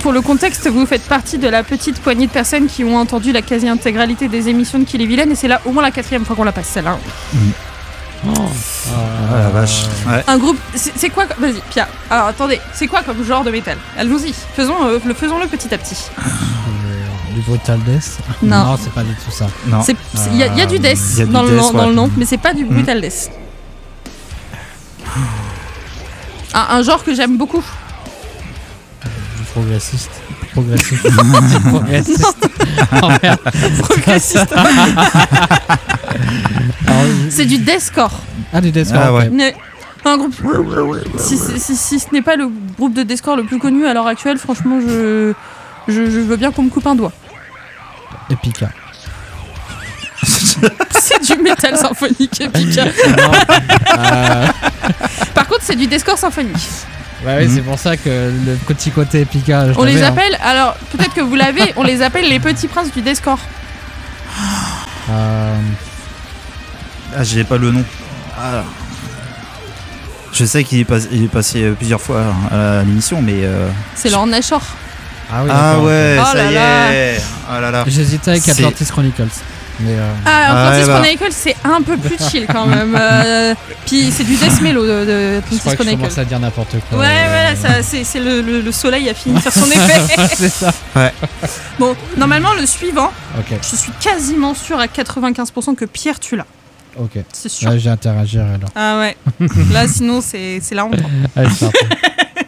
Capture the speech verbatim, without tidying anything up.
pour le contexte, vous faites partie de la petite poignée de personnes qui ont entendu la quasi-intégralité des émissions de Kill et Vilaine, et c'est là au moins la quatrième fois qu'on la passe, celle-là. Mmh. Oh, ah la vache. Ouais. Un groupe, c'est, c'est quoi? Vas-y, Pia. Alors attendez, c'est quoi comme genre de métal? Allons-y, faisons, euh, le, faisons-le petit à petit. Euh, du brutal death? Non, non, c'est pas du tout ça. Non. Il y, y a du death, y a du dans, death le, nom, ouais. dans le nom, mais c'est pas du brutal mmh. death. Un, un genre que j'aime beaucoup. Du progressiste. Progressiste. Progressiste. Oh, merde. Progressiste. C'est du deathcore. Ah, du deathcore. Ah, ouais. Mais, un groupe. Si, si, si, si ce n'est pas le groupe de deathcore le plus connu à l'heure actuelle, franchement, je, je, je veux bien qu'on me coupe un doigt. Epica. C'est du métal symphonique Epica. euh... Par contre, c'est du deathcore symphonique. Bah oui, mmh. c'est pour ça que le petit côté Epica. On les appelle, hein. Alors peut-être que vous l'avez, on les appelle les petits princes du deathcore. Euh... Ah, j'ai pas le nom. Ah. Je sais qu'il est, pas, il est passé plusieurs fois à l'émission, mais. Euh... C'est Lord Nashor. Ah oui. Ah ouais, oh ça là y là. est. Oh là là. J'hésitais avec Atlantis Chronicles. Mais euh... Ah, Atlantis ah, ouais, Chronicles, bah. c'est un peu plus chill quand même. euh, puis c'est du death mellow de, de Atlantis je crois que Chronicles. Je commence à dire n'importe quoi. Ouais, ouais, ça, c'est, c'est le, le, le soleil a fini de faire son effet. C'est ça. Ouais. Bon, normalement, le suivant, okay. je suis quasiment sûr à quatre-vingt-quinze pour cent que Pierre, tu l'as. Ok. C'est sûr. Là, j'ai interagi alors. Ah ouais. Là, sinon, c'est, c'est la honte. Allez, c'est parti.